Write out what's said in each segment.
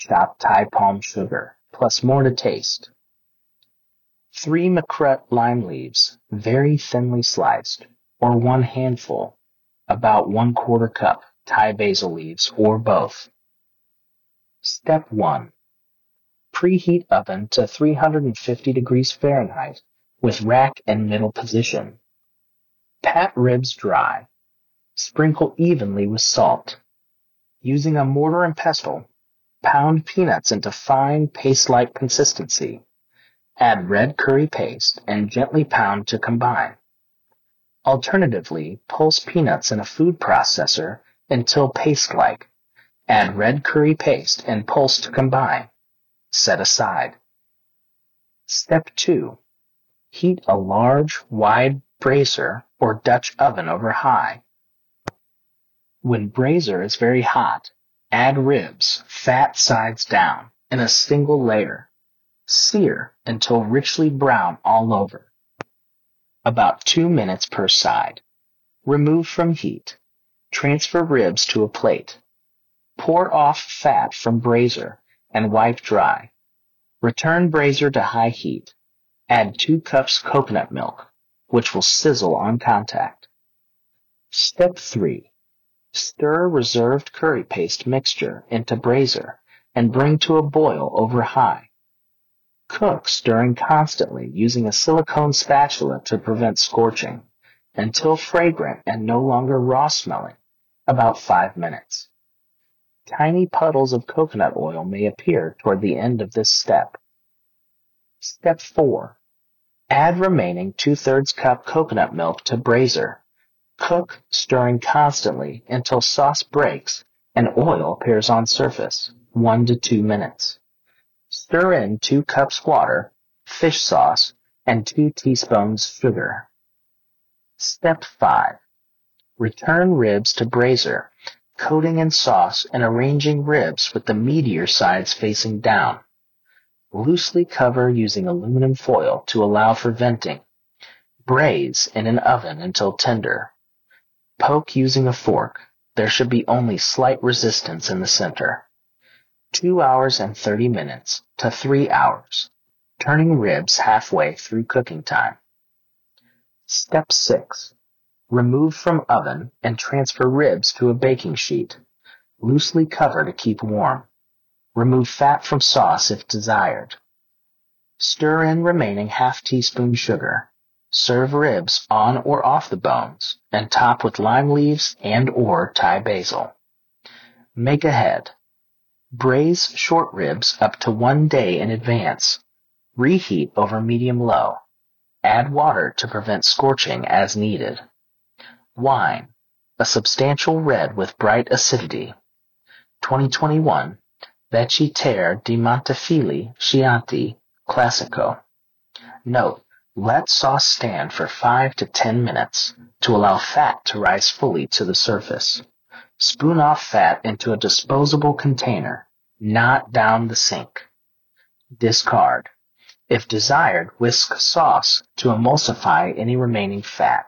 chopped Thai palm sugar, plus more to taste. 3 Macrette lime leaves, very thinly sliced, or 1 handful, about 1/4 cup, Thai basil leaves, or both. Step 1. Preheat oven to 350 degrees Fahrenheit with rack in middle position. Pat ribs dry. Sprinkle evenly with salt. Using a mortar and pestle, pound peanuts into fine paste-like consistency. Add red curry paste and gently pound to combine. Alternatively, pulse peanuts in a food processor until paste-like. Add red curry paste and pulse to combine. Set aside. Step 2. Heat a large, wide brazier or Dutch oven over high. When brazier is very hot, add ribs, fat sides down, in a single layer. Sear until richly brown all over. About 2 minutes per side. Remove from heat. Transfer ribs to a plate. Pour off fat from brazier and wipe dry. Return brazier to high heat. Add 2 cups coconut milk, which will sizzle on contact. Step 3. Stir reserved curry paste mixture into brazier and bring to a boil over high. Cook, stirring constantly using a silicone spatula to prevent scorching, until fragrant and no longer raw smelling, about 5 minutes. Tiny puddles of coconut oil may appear toward the end of this step. Step 4. Add remaining 2/3 cup coconut milk to brazier. Cook, stirring constantly until sauce breaks and oil appears on surface, 1 to 2 minutes. Stir in 2 cups water, fish sauce, and 2 teaspoons sugar. Step 5. Return ribs to brazier, coating in sauce and arranging ribs with the meatier sides facing down. Loosely cover using aluminum foil to allow for venting. Braise in an oven until tender. Poke using a fork. There should be only slight resistance in the center. 2 hours and 30 minutes to 3 hours, turning ribs halfway through cooking time. Step 6. Remove from oven and transfer ribs to a baking sheet. Loosely cover to keep warm. Remove fat from sauce if desired. Stir in remaining half teaspoon sugar. Serve ribs on or off the bones and top with lime leaves and or Thai basil. Make ahead. Braise short ribs up to 1 day in advance. Reheat over medium-low. Add water to prevent scorching as needed. Wine, a substantial red with bright acidity. 2021 Vecchi Terre di Montefiore Chianti Classico. Note, let sauce stand for 5 to 10 minutes to allow fat to rise fully to the surface. Spoon off fat into a disposable container, not down the sink. Discard. If desired, whisk sauce to emulsify any remaining fat.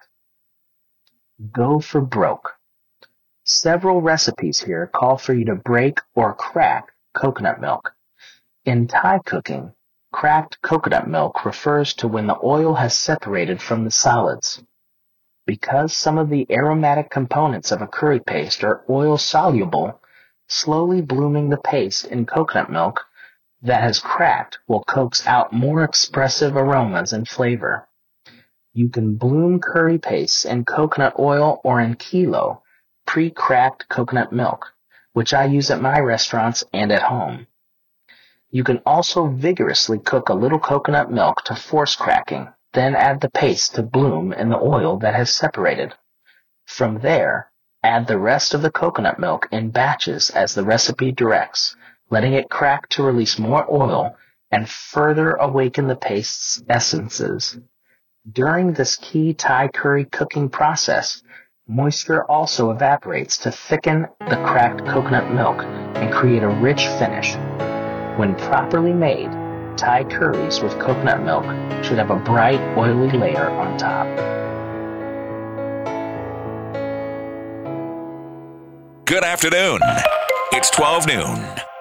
Go for broke. Several recipes here call for you to break or crack coconut milk. In Thai cooking, cracked coconut milk refers to when the oil has separated from the solids. Because some of the aromatic components of a curry paste are oil-soluble, slowly blooming the paste in coconut milk that has cracked will coax out more expressive aromas and flavor. You can bloom curry pastes in coconut oil or in kilo, pre-cracked coconut milk, which I use at my restaurants and at home. You can also vigorously cook a little coconut milk to force cracking, then add the paste to bloom in the oil that has separated. From there, add the rest of the coconut milk in batches as the recipe directs, letting it crack to release more oil and further awaken the paste's essences. During this key Thai curry cooking process, moisture also evaporates to thicken the cracked coconut milk and create a rich finish. When properly made, Thai curries with coconut milk should have a bright, oily layer on top. Good afternoon. It's 12 noon.